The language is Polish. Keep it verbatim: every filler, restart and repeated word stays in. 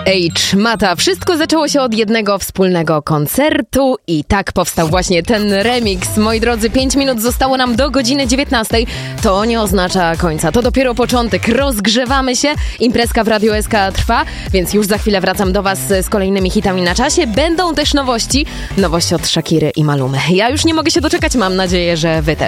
H. Mata. Wszystko zaczęło się od jednego wspólnego koncertu i tak powstał właśnie ten remix. Moi drodzy, pięć minut zostało nam do godziny dziewiętnastej. To nie oznacza końca, to dopiero początek. Rozgrzewamy się, imprezka w Radiu S K trwa, więc już za chwilę wracam do was z kolejnymi hitami na czasie. Będą też nowości, nowości od Shakiry i Malumy. Ja już nie mogę się doczekać, mam nadzieję, że wy też.